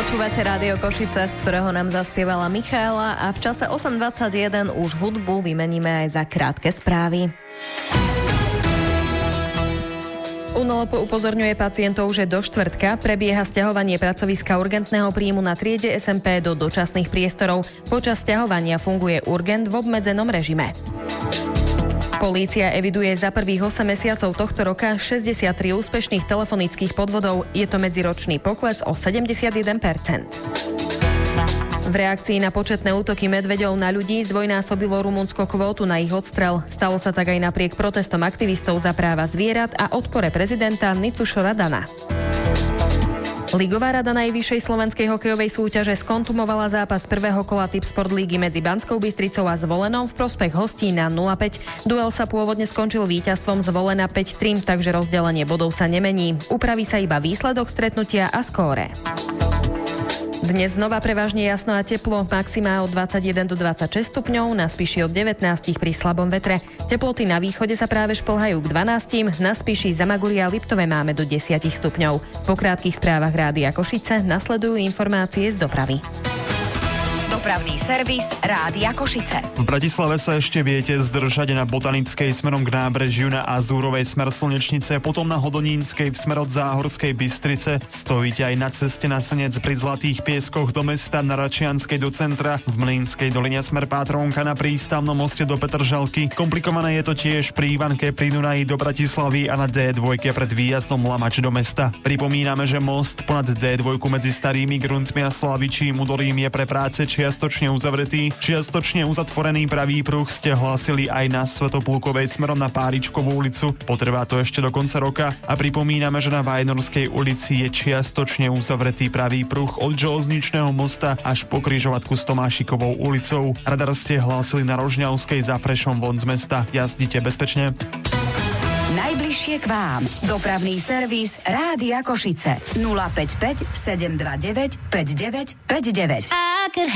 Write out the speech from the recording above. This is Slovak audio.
Počúvate Rádio Košice, z ktorého nám zaspievala Michaela, a v čase 8:21 už hudbu vymeníme aj za krátke správy. UNOLP upozorňuje pacientov, že do štvrtka prebieha sťahovanie pracoviska urgentného príjmu na triede SMP do dočasných priestorov. Počas sťahovania funguje urgent v obmedzenom režime. Polícia eviduje za prvých 8 mesiacov tohto roka 63 úspešných telefonických podvodov. Je to medziročný pokles o 71%. V reakcii na početné útoky medveďov na ľudí zdvojnásobilo Rumunsko kvótu na ich odstrel. Stalo sa tak aj napriek protestom aktivistov za práva zvierat a odpore prezidenta Nitušo Radana. Ligová rada najvyššej slovenskej hokejovej súťaže skontumovala zápas prvého kola Tipsport lígy medzi Banskou Bystricou a Zvolenom v prospech hostí na 0-5. Duel sa pôvodne skončil víťazstvom Zvolena 5-3, takže rozdelenie bodov sa nemení. Upraví sa iba výsledok stretnutia a skóre. Dnes znova prevažne jasno a teplo, maximá od 21 do 26 stupňov, na Spiši od 19 pri slabom vetre. Teploty na východe sa práve šplhajú k 12, na Spiši, Zamaguri a Liptove máme do 10 stupňov. Po krátkych správach Rádia Košice nasledujú informácie z dopravy. Dopravný servis Rádia Košice. V Bratislave sa ešte viete zdržať na Botanickej smerom k nábrežiu, na Azúrovej smer Slnečnice, potom na Hodonínskej v smer od Záhorskej Bystrice. Stojíte aj na ceste na Senec pri Zlatých Pieskoch do mesta, na Račianskej do centra, v Mlynskej doline smer Pátronka na Prístavnom moste do Petržalky. Komplikované je to tiež pri Ivanke pri Dunaji do Bratislavy a na D2 pred výjazdom Lamač do mesta. Pripomíname, že most ponad D2 medzi Starými Gruntmi a Slavičím Udolím je pre práce čiastočne uzavretý. Čiastočne uzatvorený pravý pruh ste hlásili aj na Svätoplukovej smerom na Páričkovú ulicu. Potrvá to ešte do konca roka a pripomíname, že na Vajnorskej ulici je čiastočne uzavretý pravý pruh od Železničného mosta až po križovatku s Tomášikovou ulicou. Radar ste hlásili na Rožňavskej za Frešom von z mesta. Jazdite bezpečne. Najbližšie k vám. Dopravný servis Rádia Košice. 055 729 5959.